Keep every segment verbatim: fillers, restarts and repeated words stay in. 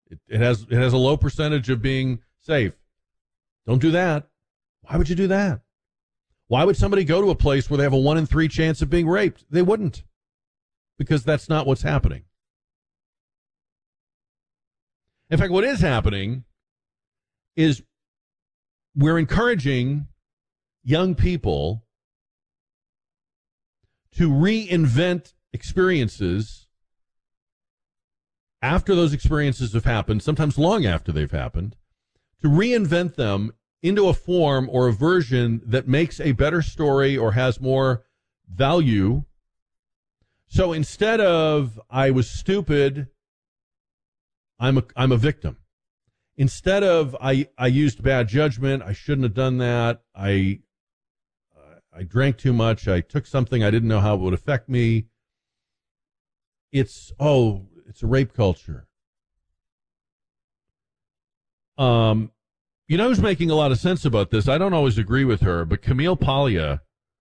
It, it has it has a low percentage of being safe. Don't do that. Why would you do that? Why would somebody go to a place where they have a one in three chance of being raped? They wouldn't, because that's not what's happening. In fact, what is happening is we're encouraging young people to reinvent experiences after those experiences have happened, sometimes long after they've happened, to reinvent them into a form or a version that makes a better story or has more value. So instead of, I was stupid, I'm a, I'm a victim. Instead of, I, I used bad judgment, I shouldn't have done that, I, I drank too much, I took something, I didn't know how it would affect me. It's, oh, it's a rape culture. Um, you know who's making a lot of sense about this? I don't always agree with her, but Camille Paglia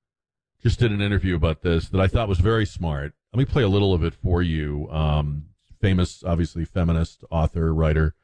just did an interview about this that I thought was very smart. Let me play a little of it for you. Um, famous, obviously, feminist, author, writer,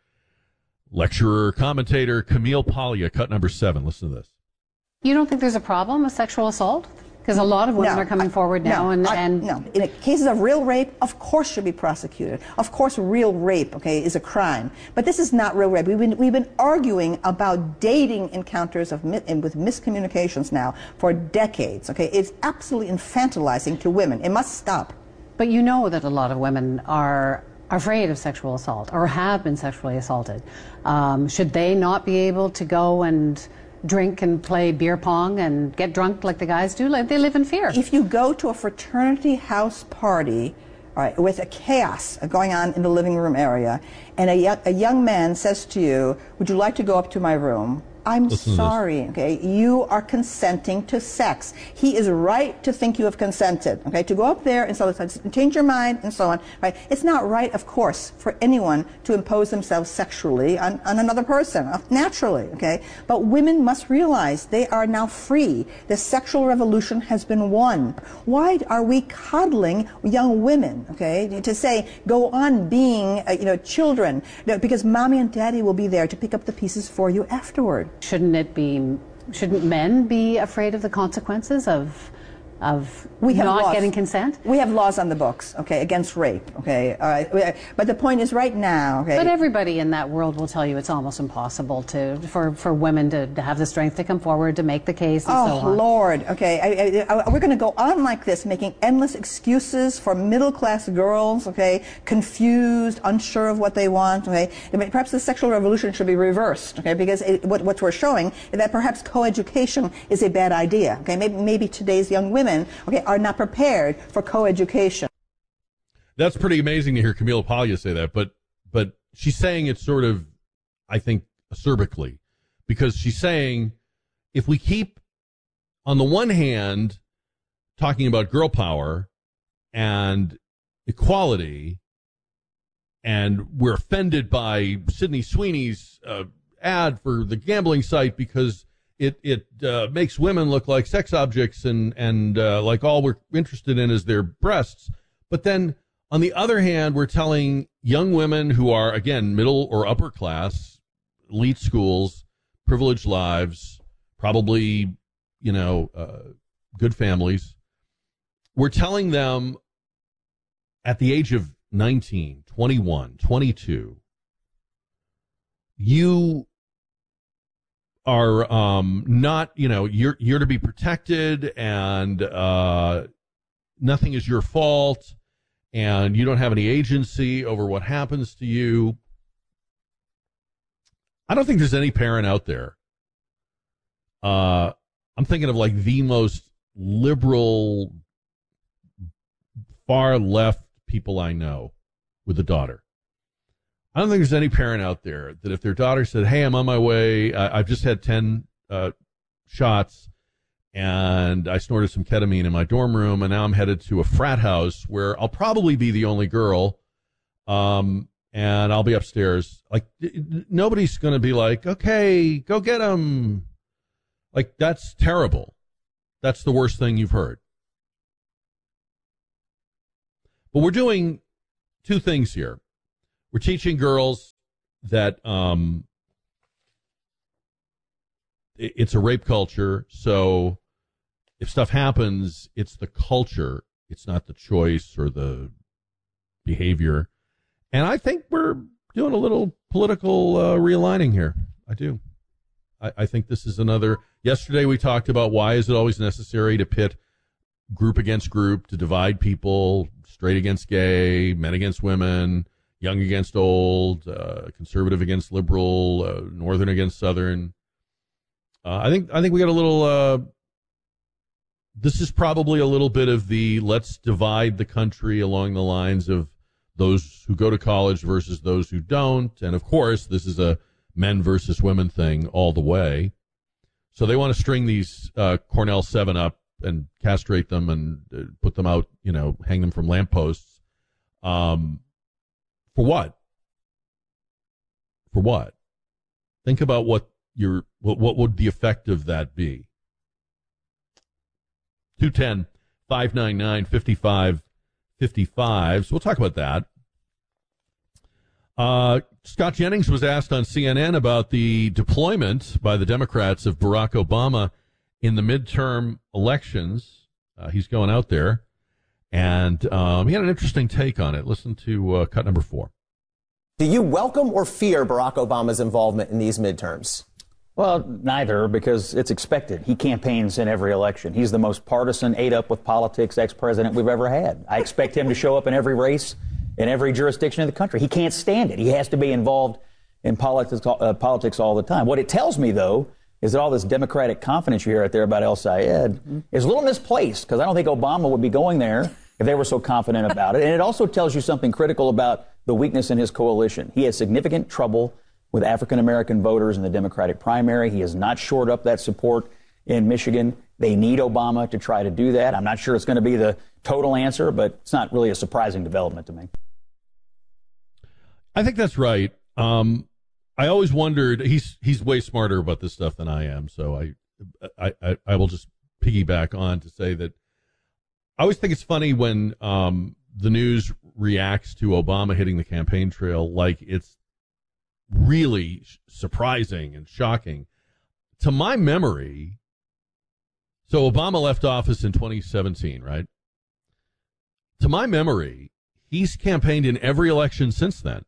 lecturer, commentator, Camille Paglia, cut number seven. Listen to this. You don't think there's a problem with sexual assault? Because a lot of women no, are coming I, forward now, no, and, I, and no. In cases of real rape, of course, should be prosecuted. Of course, real rape, okay, is a crime. But this is not real rape. We've been we've been arguing about dating encounters of and with miscommunications now for decades. Okay, it's absolutely infantilizing to women. It must stop. But you know that a lot of women are afraid of sexual assault or have been sexually assaulted. Um, should they not be able to go and drink and play beer pong and get drunk like the guys do? Like, they live in fear. If you go to a fraternity house party, all right, with a chaos going on in the living room area, and a, young, a young man says to you, would you like to go up to my room? I'm Listen sorry, okay? You are consenting to sex. He is right to think you have consented, okay? To go up there and so change your mind and so on, right? It's not right, of course, for anyone to impose themselves sexually on, on another person, uh, naturally, okay? But women must realize they are now free. The sexual revolution has been won. Why are we coddling young women, okay? To say, go on being, uh, you know, children, because mommy and daddy will be there to pick up the pieces for you afterward. Shouldn't it be, shouldn't men be afraid of the consequences of of we have not laws. getting consent? We have laws on the books, okay, against rape, okay? Uh, but the point is right now, okay? But everybody in that world will tell you it's almost impossible to for, for women to, to have the strength to come forward to make the case and oh, so on. Lord, okay. I, I, we're going to go on like this, making endless excuses for middle-class girls, okay, confused, unsure of what they want, okay? Perhaps the sexual revolution should be reversed, okay, because it, what, what we're showing is that perhaps coeducation is a bad idea, okay? Maybe, maybe today's young women okay, are not prepared for coeducation. That's pretty amazing to hear Camille Paglia say that, but but she's saying it sort of, I think, acerbically, because she's saying if we keep, on the one hand, talking about girl power and equality, and we're offended by Sydney Sweeney's uh, ad for the gambling site because It it uh, makes women look like sex objects and and uh, like all we're interested in is their breasts. But then on the other hand, we're telling young women who are, again, middle or upper class, elite schools, privileged lives, probably, you know, uh, good families. We're telling them at the age of nineteen, twenty-one, twenty-two, you are um, not, you know, you're you're to be protected, and uh, nothing is your fault, and you don't have any agency over what happens to you. I don't think there's any parent out there. Uh, I'm thinking of like the most liberal, far left people I know with a daughter. I don't think there's any parent out there that if their daughter said, hey, I'm on my way, I, I've just had ten uh, shots, and I snorted some ketamine in my dorm room, and now I'm headed to a frat house where I'll probably be the only girl, um, and I'll be upstairs. Like, nobody's going to be like, okay, go get him. Like, that's terrible. That's the worst thing you've heard. But we're doing two things here. We're teaching girls that um, it, it's a rape culture. So if stuff happens, it's the culture. It's not the choice or the behavior. And I think we're doing a little political uh, realigning here. I do. I, I think this is another. Yesterday we talked about why is it always necessary to pit group against group, to divide people, straight against gay, men against women, young against old, uh, conservative against liberal, uh, northern against southern. Uh, I think I think we got a little. Uh, this is probably a little bit of the let's divide the country along the lines of those who go to college versus those who don't, and of course this is a men versus women thing all the way. So they want to string these uh, Cornell seven up and castrate them and uh, put them out, you know, hang them from lampposts. Um, for what? For what? Think about what your what, what would the effect of that be? two one zero, five nine nine, five five five five. So we'll talk about that. Uh, Scott Jennings was asked on C N N about the deployment by the Democrats of Barack Obama in the midterm elections. Uh, he's going out there, and um, he had an interesting take on it. Listen to uh, cut number four. Do you welcome or fear Barack Obama's involvement in these midterms? Well, neither, because it's expected. He campaigns in every election. He's the most partisan, ate up with politics ex-president we've ever had. I expect him to show up in every race in every jurisdiction in the country. He can't stand it. He has to be involved in politics, uh, politics all the time. What it tells me, though, is that all this Democratic confidence you hear out there about El Sayed mm-hmm. is a little misplaced, because I don't think Obama would be going there if they were so confident about it. And it also tells you something critical about the weakness in his coalition. He has significant trouble with African-American voters in the Democratic primary. He has not shored up that support in Michigan. They need Obama to try to do that. I'm not sure it's going to be the total answer, but it's not really a surprising development to me. I think that's right. Um, I always wondered, he's he's way smarter about this stuff than I am, so I, I, I, I will just piggyback on to say that I always think it's funny when um, the news reacts to Obama hitting the campaign trail like it's really surprising and shocking. To my memory, so Obama left office in twenty seventeen, right? To my memory, he's campaigned in every election since then.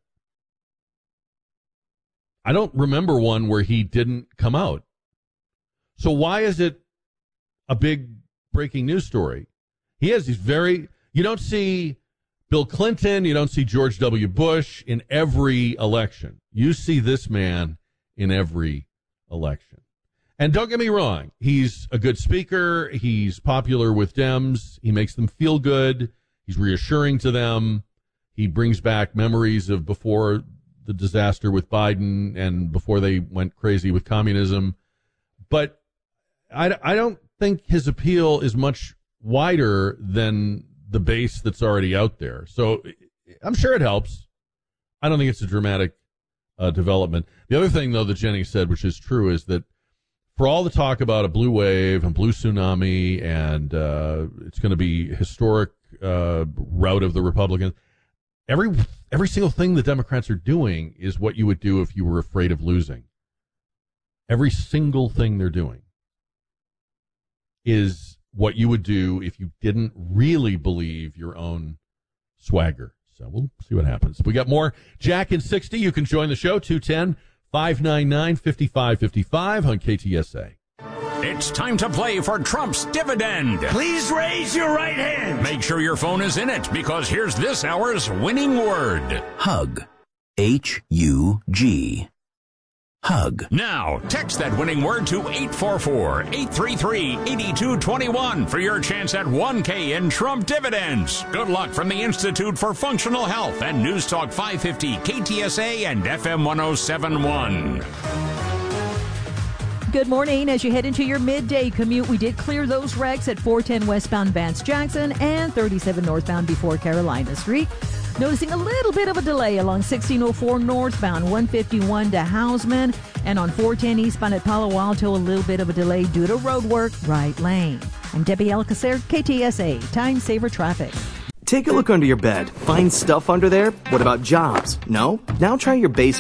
I don't remember one where he didn't come out. So why is it a big breaking news story? He has these very, you don't see Bill Clinton, you don't see George W. Bush in every election. You see this man in every election. And don't get me wrong, he's a good speaker. He's popular with Dems. He makes them feel good. He's reassuring to them. He brings back memories of before the disaster with Biden and before they went crazy with communism. But I, I don't think his appeal is much wider than the base that's already out there. So I'm sure it helps. I don't think it's a dramatic uh, development. The other thing, though, that Jenny said, which is true, is that for all the talk about a blue wave and blue tsunami and uh, it's going to be historic uh, rout of the Republicans, every every single thing the Democrats are doing is what you would do if you were afraid of losing. Every single thing they're doing is what you would do if you didn't really believe your own swagger. So we'll see what happens. We got more Jack in sixty. You can join the show, two one zero, five nine nine, five five five five on K T S A. It's time to play for Trump's dividend. Please raise your right hand. Make sure your phone is in it, because here's this hour's winning word. Hug. H U G. Hug. Now, text that winning word to eight four four, eight three three, eight two two one for your chance at one K in Trump dividends. Good luck from the Institute for Functional Health and News Talk five fifty, K T S A and F M one oh seven point one. Good morning. As you head into your midday commute, we did clear those wrecks at four ten westbound Vance Jackson and thirty-seven northbound before Carolina Street. Noticing a little bit of a delay along sixteen oh four northbound, one fifty-one to Houseman, and on four ten eastbound at Palo Alto, a little bit of a delay due to road work, right lane. I'm Debbie Alcacer, K T S A, Time Saver Traffic. Take a look under your bed. Find stuff under there? What about jobs? No? Now try your base